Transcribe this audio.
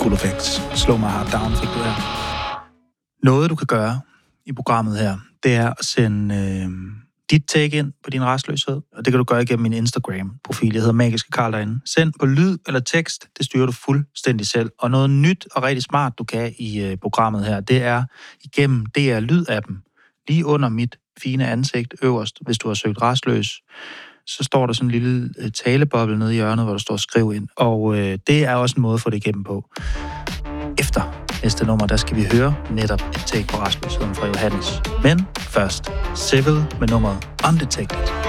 Cool Effects. Slow My Heart Down fik du her. Noget, du kan gøre i programmet her, det er at sende dit take ind på din rastløshed, og det kan du gøre igennem min Instagram-profil. Jeg hedder Magiske Karl derinde. Send på lyd eller tekst, det styrer du fuldstændig selv. Og noget nyt og rigtig smart, du kan i programmet her, det er igennem DR Lyd-appen. Lige under mit fine ansigt øverst, hvis du har søgt rastløs, så står der sådan en lille taleboble nede i hjørnet, hvor der står skriv ind. Og det er også en måde at få det igennem på. Efter næste nummer, der skal vi høre netop et take på rastløsheden fra Johannes. Men først, Civil med nummeret Undetected.